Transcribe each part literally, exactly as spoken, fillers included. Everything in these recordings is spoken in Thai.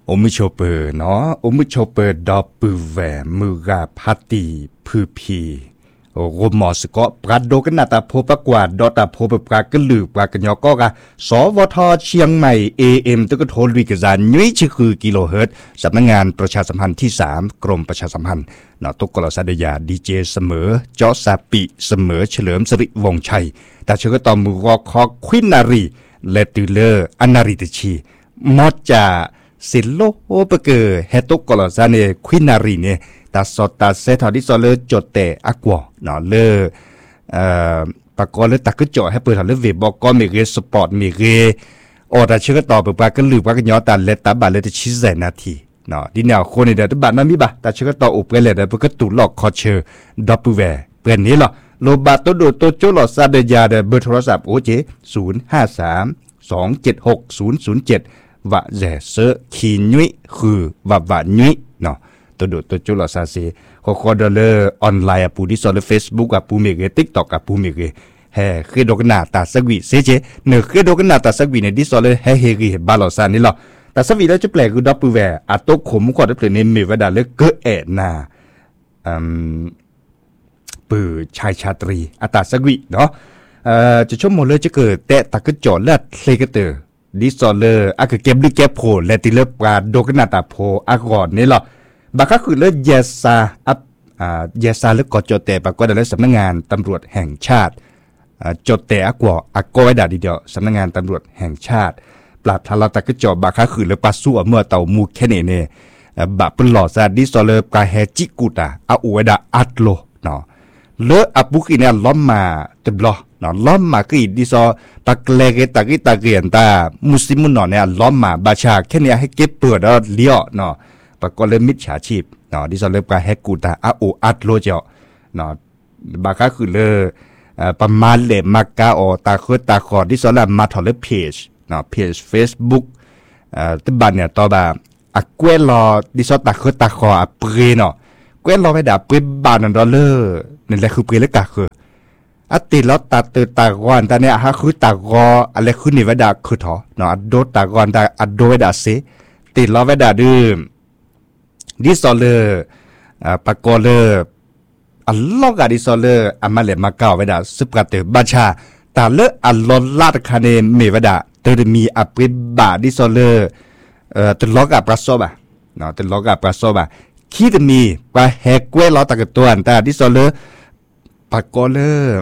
โอมิโชเปอร์เนาะโอมิโชเปอร์ดอปือแหวมือกาพัตตีพือพีโอ้โหหมอสก็ปราดโดกันนาตาโพปกวาดดอตาโพปปรากลือปรากยอก็กะสวทเชียงใหม่ เอ เอ็ม ตึกโทรวิกษานุ้ยชื่อคือกิโลเฮิรตซ์สำนักงานประชาสัมพันธ์ที่สามกรมประชาสัมพันธ์เนาะตุกกลสัตยาดีเจเสมอจอซาปิเสมอเฉลิมสิริวงศ์ชัยแต่เชื่อก็ต่อมือวอคอควินนารีเลติเลอร์อนาริตชีมอจาสิโลโอเปเกอเฮตุกลสันเนควินนารีเนี่ยตาสอดตาเซทอดิซอเลจดแต่อักวเนาะเลเอ่อปากกอเลตักก็จ่อให้เปิดหันเลเวบอกก็มีเรสปอร์ตมีเรออดาเชื่อต่อเปิดปากก็ลือปากก็ย้อนตาเลตาบาเลตชิเซนาทีเนาะดิแนวคนนี่เดี๋ยวบาดมันมีบ่ตาเชื่อต่ออุปเกเลเดี๋ยวปากก็ตุลอกคอเชอร์ดับเบิลแวร์เปลี่ยนนี้หรอโลบาโตโดโตโจลอซาเดยาเดเบอร์โทรศัพท์โอเจศูนย์ห้าสามสองเจ็ดหกศูนย์ศูนย์เจ็ดวะแจเซอขีนุ้ยคือวะวะนุ้ยเนาะตัวดูตัวจุลซาซีขอขอดอลเลอร์ออนไลน์ปูดิสอลเฟซบุ๊กกับปูเมเกติ๊กต็อกกับปูเมเกเฮ้คือดอกหน้าตาสักวิเซเจเนื้อคือดอกหน้าตาสักวิในดิสอลเฮเฮกีบาลอซานี่หรอแต่สักวิแล้วจะแปลคือดับเบิลแวร์อัตโตขมกว่าดับเบิลเนี่ยมีเวลาเลือกเกอเอ็ดนาอืมปือชายชาตรีอัตาสักวิเนาะเอ่อจะชมหมดเลยจะเกิดแต่ตะกจอดเลือดเลกเตอร์ดิสอลเลอร์อะคือเก็บลึกแก็บโผล่และติเลปลาดอกหน้าตาโผอากอนนี่หรอบางครั้งคือเลือดเยซาอัพอ่าเยซาเลือกกอดจดแต่ปรากฏในสำนักงานตำรวจแห่งชาติอ่าจดแต่อักวออักโกไว้ด่าดีเดียวสำนักงานตำรวจแห่งชาติปราบทาราตะกจอบางครั้งคือเลือดปลาสู้เมื่อเต่ามูแค่นี้เนี่ยบะเป็นหล่อซาดิสเลอร์ปลาแฮจิกุตาอาอวยดาอัดโลเนาะเลืออับบุกิเนี่ยล้อมมาจะบล้อเนาะล้อมมาก็อีดิซอปากเลกตะกิตะเกียนตามุสลิมุนเนาะเนี่ยล้อมมาบาชาแค่นี้ให้เก็บเปิดแล้วเลี้ยเนาะปากเลมิจฉาชีพเนาะดิซอเลปลาแฮกูตาอาออัดโลเจาะเนาะบางครั้งคือเลือประมาณเลมากาออตาคือตาคอดิซอลมาถอดเลเพจเนาะเพจ Facebook เอ่อตบันเนี่ยต่อแบบอะเกวลอดิซอตาคือตาคออะเปรเนาะเกวลอไปด่าเปรบานนั่นดอลเลอร์นั่นแหละคือเปรเลกะคืออะติแล้วตาเตตากอนตาเนี่ยฮะคือตากออะไรคือนี่วดาคือถอเนาะโดตากอนตาอะโดวดาเซติแล้ววดาดืมดิซอลเลอร์อ่าปากอเลอร์อัลลอกาดิซอลเลอร์อามาเลมาเกาเวดาสุปกาเตบัญชาตาเลออัลลอลาดคาเนเมเวดาเตอมีอัปริบาดิซอลเลอร์เอ่อตลอกาปราโซบะเนาะตลอกาปราโซบะคิดมีปาเฮกเวลอตะกตัวอันตาดิซอลเลอร์ปากอเลอร์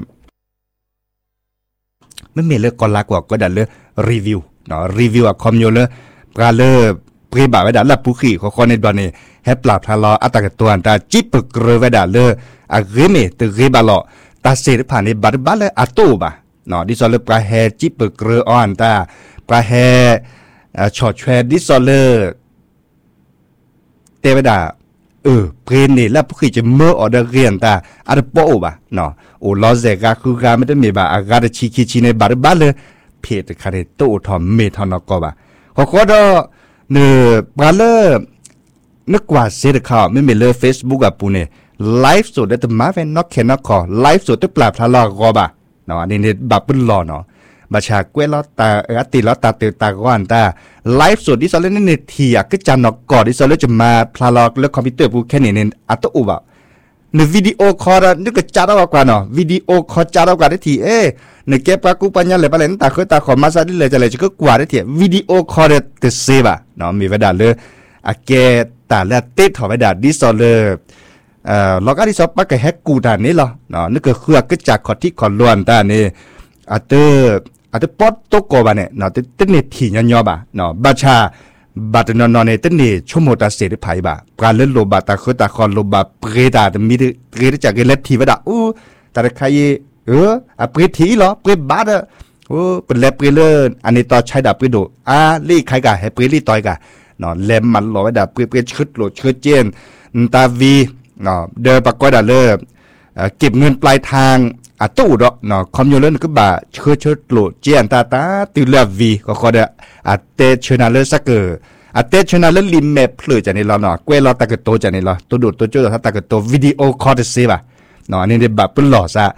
ไม่มีเลอกอลากว่าก็ดันเลอรีวิวเนาะรีวิวอะคอมโยเลอปราเลอร์ปริบาเวดาละปุขีขอคนในดอนนี่ให้ปราบทะเลาะอัตกตัวอันตาจิปกเรเวดาเลออะเรเมตเรบาลอตาเสรผ่านในบัดบัลเลอะโตบะเนาะดิซอลเลอร์ปราแฮจิปกเรออันตาปราแฮชอตแชร์ดิซอลเลอร์เตเวดาเออเพรนนี่แล้วผู้ขี้จะเมื่อออเดอร์เรียนตาอัดโป้บะเนาะโอ้ลอเซกาคือการไม่ได้มีบะอากาศชิคิชิในบัดบัลเลเพจคาเรโตทอมเมทอนกอบะขอขอดอเนื้อบาเลอร์นึกว่าเสร็จข่าวไม่มีเลย Facebook กับปูเนี่ยไลฟ์สดได้แต่มาเป็นนอกแค่นอกคอไลฟ์สดได้ปราบทะเลาะกอบะเนาะอันนี้เนี่ยบับเป็นหล่อเนาะบาชาเกวลอตาเออติลอตาเตตาก้อนตาไลฟ์สดดิซอลเล่นในทีอ่ะก็จันนอกกอดิซอลเล่นจะมาพลาลอกแล้วคอมพิวเตอร์ปูแค่นี้เนี่ยอัตอุบะในวิดีโอคอลนึกก็จัดเอากว่าเนาะวิดีโอคอลจัดเอากว่าได้ทีเอ๊ะในเก็บปากูปัญญาเลยปะเลยตาคือตาขอมาซาดิเลยจะเลยจะก็กว่าได้ทีวิดีโอคอลเดเซบะเนาะมีเวลาเลยอะแกตาแล้วเตะถอเวลาดิซอลเลอร์เอ่อล็อกอะดิซอลปักก็แฮกกูตานี่เหรอเนาะนึกก็คือก็จากขอที่ขอล้วนตานี่อะเตออาจจะปอดตกกบะเนี่ยเนาะตึ้งเนี่ยถี่ย่อๆบะเนาะบาชาบัดนอนๆเนี่ยตึ้งเนี่ยชั่วโมงตาเสียได้ไผ่บะการเล่นโลบะตาคือตาคอนโลบะเปรตาแต่มีเปรตจากเล็ดทีวะดะอู้แต่ใครเอออะเปรทีเหรอเปรบาดอ่ะโอ้เป็นแลเปรเลอร์อันนี้ต่อใช้ดาบเปรโดอ่าลี่ใครกะให้เปรลี่ต่อยกะเนาะแลมมันหล่อไว้ดาบเปรเปรชึดโหลชึดเจนตาวีเนาะเดินปากก้อยดาเลอร์เก็บเงินปลายทางอะตู้ดอกเนาะคอมโยเลนก็บ่าเชิดเชิดโหลเจียนตาตาติลาวีก็ขอเดอะเตชนาเลสักเกออะเตชนาเลลิมเมพลือจากนี้เราเนาะเกวลอตะกะโตจากนี้เราตัวดูดตัวโจถ้าตะกะโตวิดีโอคอลเซบะเนาะอันนี้ได้แบบเป็นหล่อซะ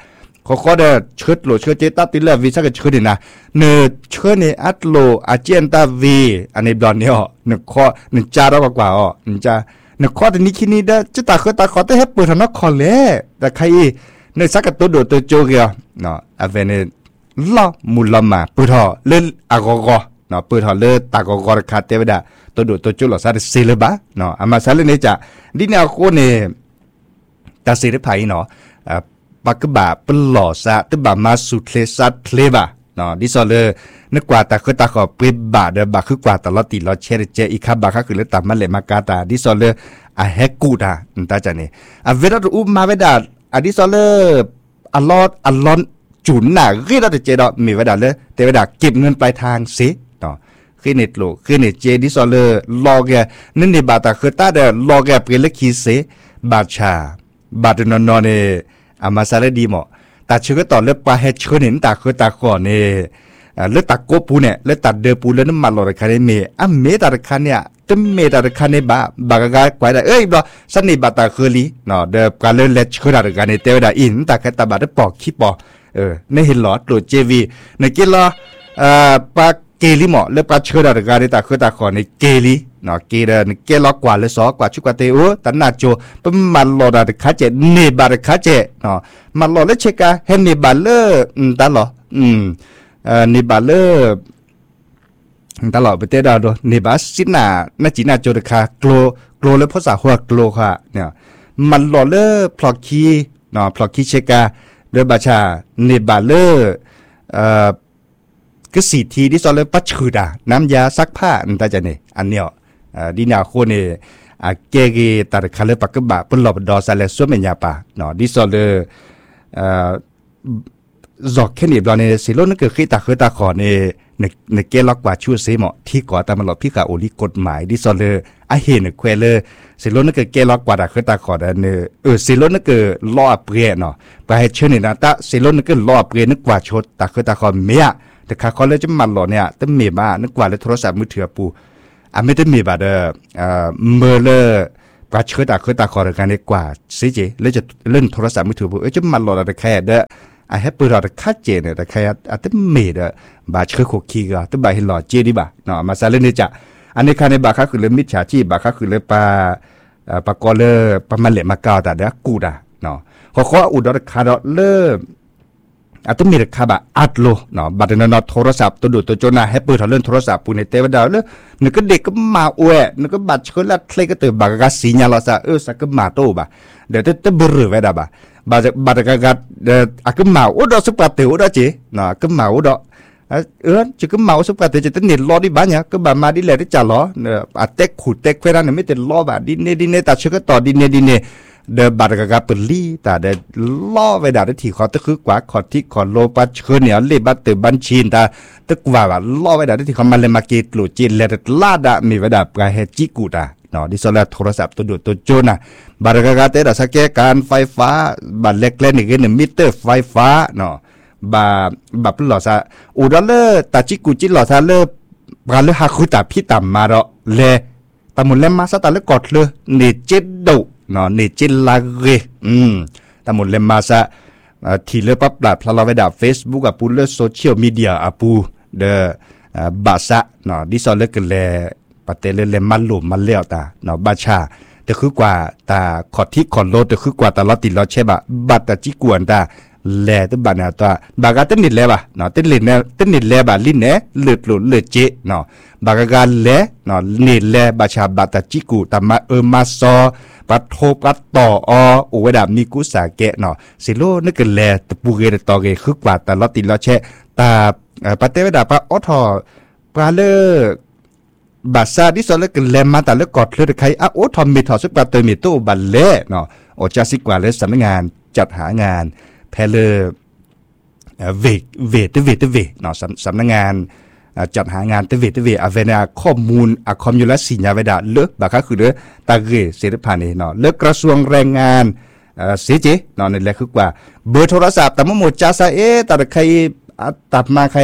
เขาก็ได้เชิดโหลเชิดเจตัดติเลวีสักเชิดนี่นะเนื้อเชิดในอัตโลอาเจนตาวีอันนี้ดอนเนี่ยเนื้อข้อเนื้อจ้าเรากว่าอ๋อเนื้อจ้าเนื้อข้อตัวนี้คิดนี่ได้จะตาคือตาขอแต่ให้เปิดทางนอกคอเลยแต่ใครเนื้อสักตัวโดดตัวโจเกียวเนาะอาเวเนล่อมุลมาเปิดทอเลื่อนอากอกเนาะเปิดทอเลื่อนตากอกอคาเตวดาตัวโดดตัวโจหล่อซาเซเลบะเนาะอามาซาเลเนี่ยจะดิเนี่ยโคเนี่ยตาเซเลไผ่เนาะปากบ่าเป็นหล่อซะตึบ่ามาสุดเลซัดเลบะเนาะดิซอเลนึกว่าตาคือตาขอเปรียบบาเดบาคือกว่าตลอดตีลอเชเจอีคาบาค่ะคือเลตามันเลมากาตาดิซอเลอะเฮกูดาตาจันนี่อะเวลาอุมาเวดาอะดิซอเลอัลลอฮ์อัลลอฮ์จุนน่ะคือเราจะเจดอมีเวดาเลยแต่เวดาเก็บเงินปลายทางสิเนาะคือเน็ตโลคือเน็ตเจดิซอเลลอแกนั่นในบาตาคือตาเดลอแกเปรียเลคีเซบาชาบาดนนเนอามาซาเลดีหมอตาชื่อก็ต่อเลือกปลาเฮชเห็นตาคือตาก่อนเนี่ยเลือกตาโกปูเนี่ยเลือกตาเดือปูเลือกน้ำมันหล่อคันเมย์อ่ะเมย์ตาคันเนี่ยตึ้มเมย์ตาคันเนี่ยบ้าบากกากวายได้เอ้ยบ่สันนิบาตาคือลีเนาะเดือการเลือกเล็ดชื่อตาคันเนี่ยเตวดาอินตาแค่ตาบาดได้ปอกขี้ปอเออในเห็นหลอดโดดเจวีในกิลาเอ่อปลาเกลีหมอเลือกปลาชื่อตาคันเนี่ยตาคือตาก่อนในเกลีเนาะเกเรนเกล็อกกว่าเลยสอกว่าชุกว่าเตโอตันนาโจเป็นมันหลอดขาเจเนบาร์ขาเจเนาะมันหลอดเลยเชกาเฮนเนบาเลอร์อืมตลอดอืมเอ่อเนบาเลอร์ตลอดไปเตดาวโดเนบาสินานาจีนาโจเดคาโกลโกลเลยภาษาหัวโกลค่ะเนี่ยมันหลอดเลยพลอคีเนาะพลอคีเชกาเดบาชาเนบาเลอร์เอ่อก็สี่ทีที่ซอเลยปัจจุดาน้ำยาซักผ้าอันตาจะเนี่ยอันเนี้ยดีนาโคเนอ่ะเกเกตาคาเลปักกบะปุ่นหลบดอซาเลสวมเมียปาเนาะดิซอเลเอ่อจอกแค่นี้บลอเนี่ยสิโลนึกคือขี้ตาคือตาขอเนี่ยในในเกล็อกกว่าชูเซหมอที่ก่อตามมันหลบพี่กาโอลิกฎหมายดิซอเลอะเห็นเควเลสิโลนึกคือเกล็อกกว่าตาคือตาขอเนี่ยเออสิโลนึกคือล้อเปรียเนาะไปให้เชื่อนี่นะตาสิโลนึกคือล้อเปรียนึกกว่าชดตาคือตาขอเมียแต่ข้าเขาเลยจะมันหลอเนี่ยตั้งเมียบ้านึกกว่าเลยโทรศัพท์มือถือปูอ่ะไม่ได้มีบาดเอ่อเมื่อเลอปลาเชื้อตาเชื้อตาคอร์กันดีกว่าสิเจแล้วจะเล่นโทรศัพท์มือถือปุ๊บเอ้ยจะมันหลอดอะไรแค่เด้ออ่ะให้ปืนเราแต่คัดเจเนี่ยแต่แค่อ่ะตั้งมีเด้อบาเชื้อโคกีก็ตั้งใบให้หลอดเจดีบ่าเนาะมาซาเล่นนี่จ้ะอันนี้คันในบาค่ะคือเล่นมิจฉาชีพบาค่ะคือเล่นปลาเอ่อปลากอเลอปลามันเหล็กมาเกาแต่เด้อกูด่าเนาะเขาขออุดรคาร์ดเลออาจจะมีราคาแบบอัดโลเนาะบัตรนอนโทรศัพท์ตัวดูตัวโจนาให้เปิดเขาเล่นโทรศัพท์ปูในเตวดาวเลยนึกก็เด็กก็มาอวยนึกก็บัตรชนละเคลก็ตื่นบัตรกาสีญาลอซะเออสักก็มาโตบ่ะเดี๋ยวจะบรือไว้ได้บ่ะบัตรบัตรกาเดี๋ยวอาก็มาอุดรสุปาเตอุดรจีเนาะก็มาอุดรเออจะก็มาสุปาเตจะต้องเน็ตล้อดิบ้านเนี่ยก็แบบมาดิเลยที่จ่าล้อเนี่ยอาเต็กขุดเต็กเฟรันเนี่ยไม่เต็มล้อแบบดินเนดินเนตัดเชือกต่อดินเนดินเนเดบัตรกาเปิดลี่แต่เดล่อไว้ด่าได้ที่ขอตะคือกว่าขอที่ขอโลปัดเชิญเนี่ยรีบัตรบัญชีนแต่ตึกว่าว่าล่อไว้ด่าได้ที่เขามาเลยมาเกตหลุดจีนเลยลาดามีไว้ด่าปลายเฮจิกูตาเนาะดิสโลโทรศัพท์ตัวดูตัวโจนะบัตรกาเตระสักแก่การไฟฟ้าบัตรเล็กเล่นอีกหนึ่งมิเตอร์ไฟฟ้าเนาะบาบับหล่อซะอุดรเลอตาจิกูจิหล่อซะเลอปลาเลอฮักคุตาพี่ต่ำมาเราเลยตามุนเล่มมาซะตาเลกอดเลยเนเจดูเนาะนี่จิลาเกอืมแต่หมดเลยมาซะทีเลือปั๊บปลาพลาเราไปด่า Facebook กับปูเลือโซเชียลมีเดียอ่ะปูเดอบาซะเนาะดิซอลเลือกันเลยปะเตเลเลมันหลุมมันเลี้ยวตาเนาะบาชาแต่คือกว่าตาขอที่ขอโลแต่คือกว่าตาลอติลอใช่บะบัตตาจิกวนตาแลตัวบานาตัวบากาเต้นนิดแล้วบะเนาะเต้นลินเนี่ยเต้นนิดแล้วบะลินเนี่ยเลือดหลุดเลือดเจเนาะบากากาแลเนาะนิดแล้วบาชาบัตตาจิกูตามาเออมาซอปัดโทปัดต่ออโอเวดามีกุสาเกะเนาะสิโลนึกกันแลตะปูเกตต่อเกคือกว่าตาลอติลอแช่ตาปะเตเวดาปะออทอปลาเลอบาซาดิสอลกันแลมาตาเลกอดเลยใครอะโอทอมมีทอสุปาเตมีโตบัลเล่เนาะโอจาสิกว่าเลยสำนักงานจัดหางานแพเลเวกเวตเวตเวเนาะสำนักงานจัดหางานเตเวตเวอเวนาข้อมูลอะคอมยูลสิญญาเวดาเลิกบาค่ะคือเด้อตาเกเสด็จผ่านนี่เนาะเลิกกระทรวงแรงงานเอ่อเสเจเนาะนี่แหละคือกว่าเบอร์โทรศัพท์ตามหมดจ้าซะเอตาใครตัดมาใคร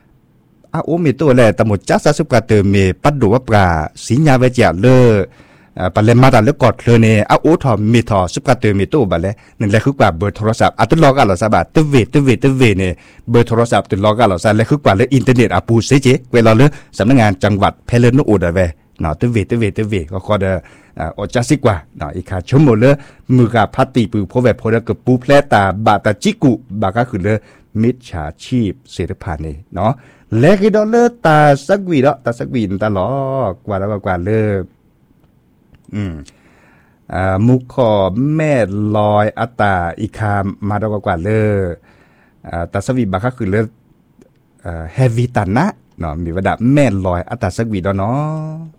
อาโอมีตัวแลตามหมดจ้าซะสุกาเตเมปัดดูว่าปลาสิญญาเวจาเลออ่าปะเลมาตาเลกอดเลยเนี่ยเอาโอทอมีทอสุกาเตมีตู้บัดเลยนั่นแหละคือกว่าเบอร์โทรศัพท์อัตลอกาหรอซะบาตะเวตะเวตะเวเนี่ยเบอร์โทรศัพท์ตุลอกาหรอซะและคือกว่าเลยอินเทอร์เน็ตอาปูเสเจเวลาเลยสำนักงานจังหวัดเพลนอูดาเวเนาะตะเวตะเวตะเวก็ขอเดอ่าอจัสิกว่าเนาะอีกค่ะชมหมดเลยมือกาพัตติปือพอแบบพอได้กับปูแพลตาบาตาจิกุบาก็คือเลยมิจฉาชีพเสรีพานนี่เนาะและก็ดอลเลอร์ตาสักวีเนาะตาสักวีตาหลอกว่าแล้วกว่าเลยอืมอ่ามุขขอแม่ลอยอัตตาอีคามมาดอกกว่าเลยอ่าตาสวีบาก็คือเลยอ่าเฮวิตันนะเนาะมีว่าดาแม่ลอยอัตตาสักวีดอเนาะ